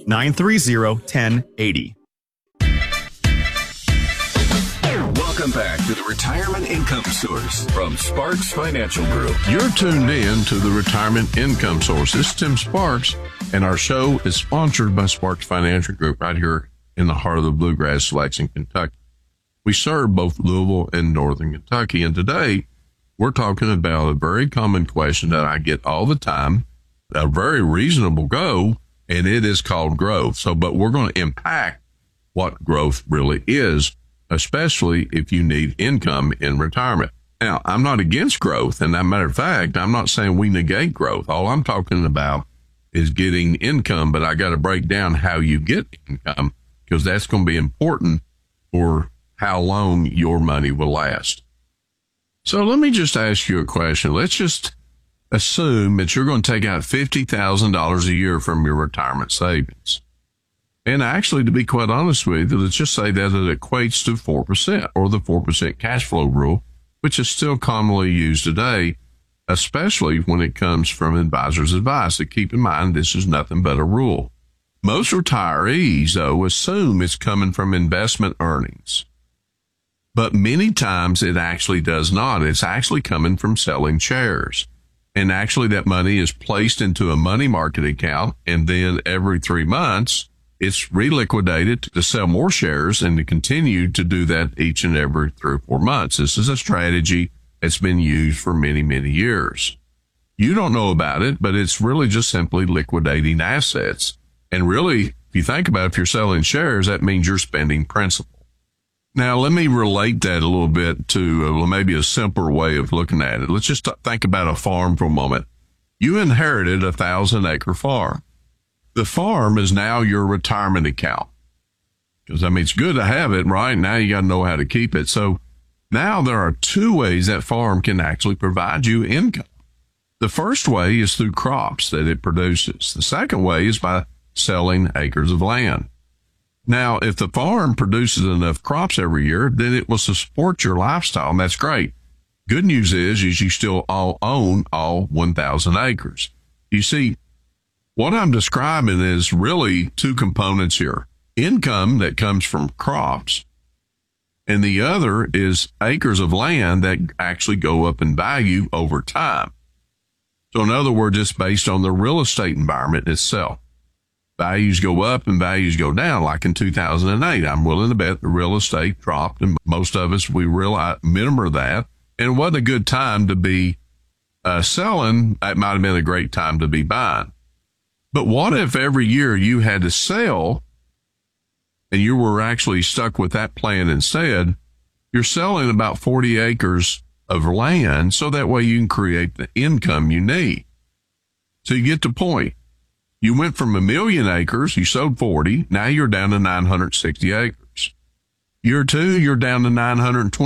888-930-1080. Welcome back to the Retirement Income Source from Sparks Financial Group. You're tuned in to the Retirement Income Source. This is Tim Sparks, and our show is sponsored by Sparks Financial Group right here in the heart of the Bluegrass, Lexington, Kentucky. We serve both Louisville and Northern Kentucky, and today we're talking about a very common question that I get all the time, a very reasonable goal, and it is called growth. But we're going to unpack what growth really is, especially if you need income in retirement. Now, I'm not against growth, and as a matter of fact, I'm not saying we negate growth. All I'm talking about is getting income, but I got to break down how you get income, because that's going to be important for how long your money will last. So let me just ask you a question. Let's just assume that you're going to take out $50,000 a year from your retirement savings. And actually, to be quite honest with you, let's just say that it equates to 4%, or the 4% cash flow rule, which is still commonly used today, especially when it comes from advisors' advice. So keep in mind, this is nothing but a rule. Most retirees, though, assume it's coming from investment earnings. But many times it actually does not. It's actually coming from selling shares. And actually that money is placed into a money market account, and then every 3 months, it's reliquidated to sell more shares and to continue to do that each and every 3 or 4 months. This is a strategy that's been used for many, many years. You don't know about it, but it's really just simply liquidating assets. And really, if you think about it, if you're selling shares, that means you're spending principal. Now, let me relate that a little bit to maybe a simpler way of looking at it. Let's just think about a farm for a moment. You inherited a 1,000-acre farm. The farm is now your retirement account. Because, it's good to have it, right? Now you got to know how to keep it. So now there are 2 ways that farm can actually provide you income. The first way is through crops that it produces. The second way is by selling acres of land. Now, if the farm produces enough crops every year, then it will support your lifestyle, and that's great. Good news is you still own all 1,000 acres. You see, what I'm describing is really 2 components here. Income that comes from crops, and the other is acres of land that actually go up in value over time. So in other words, it's based on the real estate environment itself. Values go up and values go down, like in 2008. I'm willing to bet the real estate dropped, and most of us, we remember that. And it wasn't a good time to be selling. It might have been a great time to be buying. But what if every year you had to sell and you were actually stuck with that plan instead? You're selling about 40 acres of land, so that way you can create the income you need. So you get the point. You went from 1 million acres, you sold 40, now you're down to 960 acres. Year 2, you're down to 920.